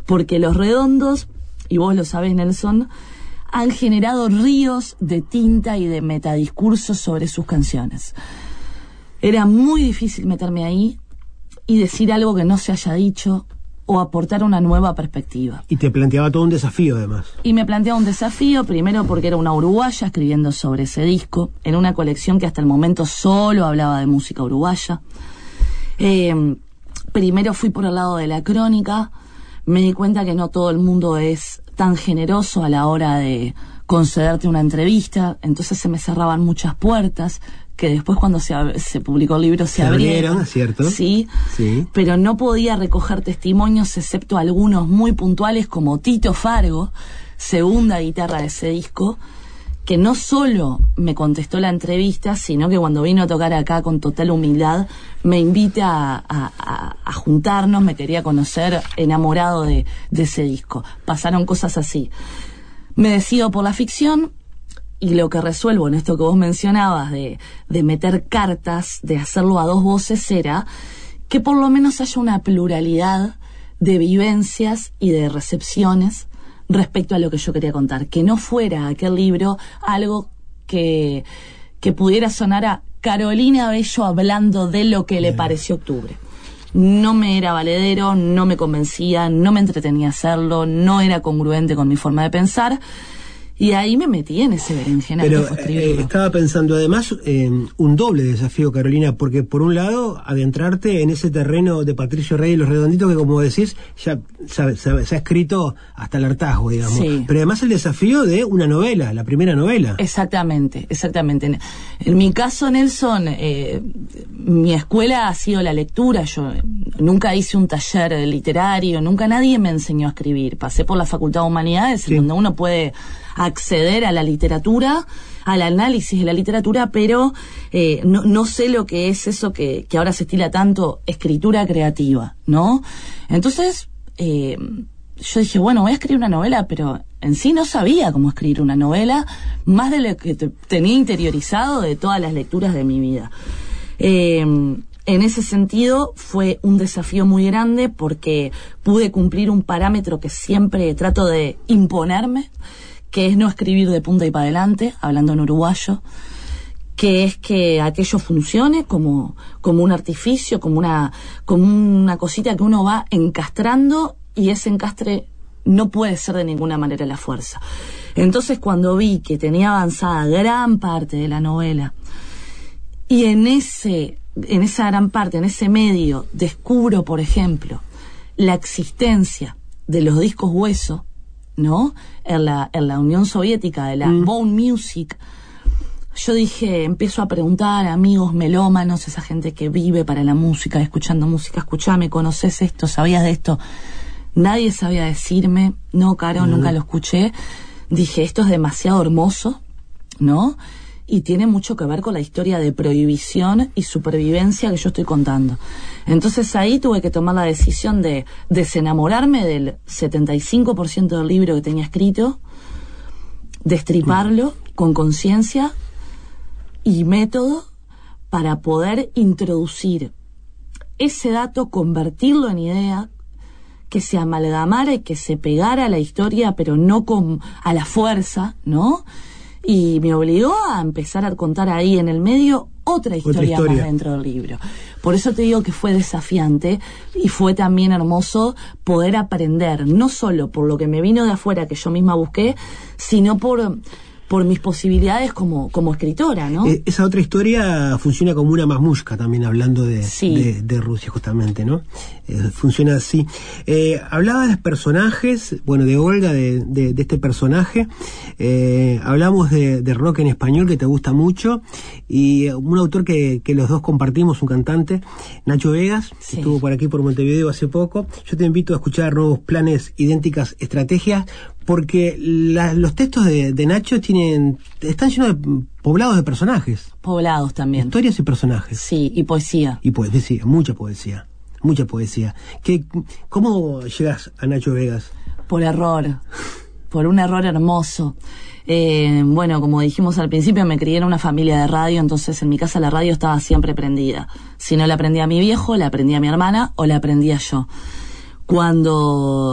porque Los Redondos, y vos lo sabés, Nelson, han generado ríos de tinta y de metadiscursos sobre sus canciones. Era muy difícil meterme ahí y decir algo que no se haya dicho o aportar una nueva perspectiva. Y te planteaba todo un desafío, además. Y me planteaba un desafío, primero porque era una uruguaya escribiendo sobre ese disco, en una colección que hasta el momento solo hablaba de música uruguaya. Primero fui por el lado de la crónica, me di cuenta que no todo el mundo es tan generoso a la hora de concederte una entrevista, entonces se me cerraban muchas puertas, que después cuando se publicó el libro se abrieron, ¿cierto? Sí, pero no podía recoger testimonios excepto algunos muy puntuales como Tito Fargo, segunda guitarra de ese disco, que no solo me contestó la entrevista, sino que cuando vino a tocar acá con total humildad me invita a juntarnos, me quería conocer, enamorado de ese disco. Pasaron cosas así. Me decido por la ficción. Y lo que resuelvo en esto que vos mencionabas de meter cartas, de hacerlo a dos voces, era que por lo menos haya una pluralidad de vivencias y de recepciones respecto a lo que yo quería contar. Que no fuera aquel libro algo que pudiera sonar a Carolina Bello hablando de lo que le pareció Octubre. No me era valedero, no me convencía, no me entretenía hacerlo, no era congruente con mi forma de pensar. Y ahí me metí en ese berenjenal. Pero estaba pensando además un doble desafío, Carolina, porque por un lado adentrarte en ese terreno de Patricio Rey y Los Redonditos, que como decís ya se ha escrito hasta el hartazgo, digamos. Sí. Pero además el desafío de una novela, la primera novela. Exactamente. En mi caso, Nelson, mi escuela ha sido la lectura. Yo nunca hice un taller literario, nunca nadie me enseñó a escribir. Pasé por la Facultad de Humanidades, en donde uno puede acceder a la literatura, al análisis de la literatura, pero no sé lo que es eso que ahora se estila tanto, escritura creativa, ¿no? Entonces, yo dije, bueno, voy a escribir una novela, pero en sí no sabía cómo escribir una novela, más de lo que tenía interiorizado de todas las lecturas de mi vida. En ese sentido fue un desafío muy grande porque pude cumplir un parámetro que siempre trato de imponerme, que es no escribir de punta y para adelante, hablando en uruguayo, que es que aquello funcione como un artificio, como una cosita que uno va encastrando, y ese encastre no puede ser de ninguna manera la fuerza. Entonces, cuando vi que tenía avanzada gran parte de la novela, y en esa gran parte, en ese medio, descubro, por ejemplo, la existencia de los discos hueso, ¿no? En la Unión Soviética, de la Bone Music. Yo dije, empiezo a preguntar a amigos melómanos, esa gente que vive para la música, escuchando música, escuchame, ¿conoces esto? ¿Sabías de esto? Nadie sabía decirme, no, Caro, nunca lo escuché. Dije, esto es demasiado hermoso, ¿no? Y tiene mucho que ver con la historia de prohibición y supervivencia que yo estoy contando. Entonces ahí tuve que tomar la decisión de desenamorarme del 75% del libro que tenía escrito, destriparlo con conciencia y método para poder introducir ese dato, convertirlo en idea, que se amalgamara y que se pegara a la historia, pero no a la fuerza, ¿no? Y me obligó a empezar a contar ahí en el medio otra historia más dentro del libro. Por eso te digo que fue desafiante y fue también hermoso poder aprender, no solo por lo que me vino de afuera que yo misma busqué, sino por mis posibilidades como escritora, ¿no? Esa otra historia funciona como una masmushka también, hablando de Rusia justamente, ¿no? Funciona así. Hablaba de los personajes, bueno, de Olga, de este personaje. Hablamos de rock en español, que te gusta mucho, y un autor que los dos compartimos, un cantante, Nacho Vegas, que estuvo por aquí por Montevideo hace poco. Yo te invito a escuchar Nuevos Planes, Idénticas Estrategias, porque los textos de Nacho están llenos de poblados de personajes. Poblados también. Historias y personajes. Sí, y poesía. Y poesía, mucha poesía. Mucha poesía. ¿Cómo llegas a Nacho Vegas? Por error. Por un error hermoso. Bueno, como dijimos al principio, me crié en una familia de radio, entonces en mi casa la radio estaba siempre prendida. Si no la prendía mi viejo, la prendía mi hermana o la prendía yo. Cuando